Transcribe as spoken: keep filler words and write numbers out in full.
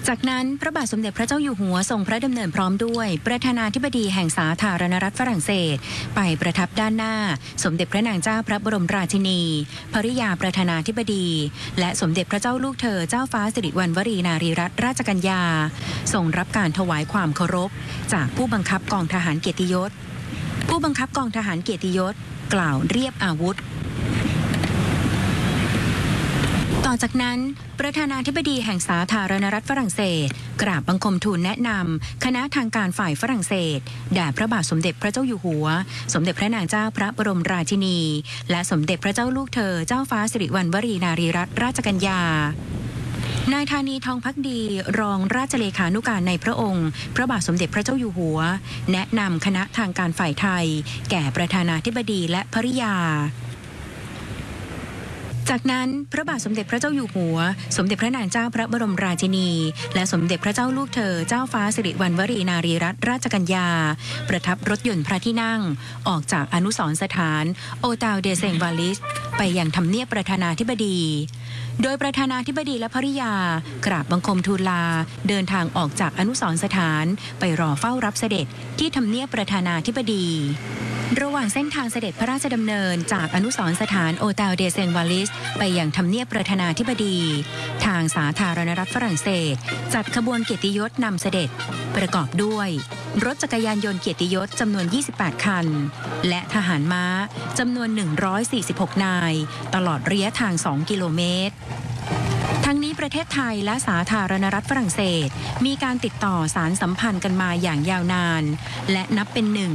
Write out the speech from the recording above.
จากนั้นพระบาทสมเด็จพระเจ้าอยู่หัวทรงพระดำเนินพร้อมด้วยประธานาธิบดีแห่งสาธารณรัฐฝรั่งเศสไปประทับด้านหน้าสมเด็จพระนางเจ้าพระบรมราชินีภริยาประธานาธิบดีและสมเด็จพระเจ้าลูกเธอเจ้าฟ้าสิริวัณวรีนารีรัตนราชกัญญาทรงรับการถวายความเคารพจากผู้บังคับกองทหารเกียรติยศผู้บังคับกองทหารเกียรติยศกล่าวเรียบอาวุธต่อจากนั้นประธานาธิบดีแห่งสาธารณรัฐฝรั่งเศสกราบบังคมทูลแนะนำคณะทางการฝ่ายฝรั่งเศสแด่พระบาทสมเด็จพระเจ้าอยู่หัวสมเด็จพระนางเจ้าพระบรมราชินีและสมเด็จพระเจ้าลูกเธอเจ้าฟ้าสิริวัณวรีนารีรัตนราชกัญญานายธานีทองภักดีรองราชเลขานุการในพระองค์พระบาทสมเด็จพระเจ้าอยู่หัวแนะนำคณะทางการฝ่ายไทยแก่ประธานาธิบดีและภริยาจากนั้นพระบาทสมเด็จพระเจ้าอยู่หัวสมเด็จพระนางเจ้าพระบรมราชินีและสมเด็จพระเจ้าลูกเธอเจ้าฟ้าสิริวัณวรีนารีรัตนราชกัญญาประทับรถยนต์พระที่นั่งออกจากอนุสรณ์สถานโอตาลเดเซงวาลิสไปยังทำเนียบประธานาธิบดีโดยประธานาธิบดีและภริยากราบบังคมทูลลาเดินทางออกจากอนุสรณ์สถานไปรอเฝ้ารับเสด็จที่ทำเนียบประธานาธิบดีระหว่างเส้นทางเสด็จพระราชดำเนินจากอนุสรณ์สถานโอตาลเดเซงวาลิสไปยังทำเนียบประธานาธิบดีทางสาธารณรัฐฝรั่งเศสจัดขบวนเกียรติยศนำเสด็จประกอบด้วยรถจักรยานยนต์เกียรติยศจำนวนยี่สิบแปดคันและทหารม้าจำนวนหนึ่งร้อยสี่สิบหกนายตลอดระยะทางสองกิโลเมตรทั้งนี้ประเทศไทยและสาธารณรัฐฝรั่งเศสมีการติดต่อสารสัมพันธ์กันมาอย่างยาวนานและนับเป็นหนึ่ง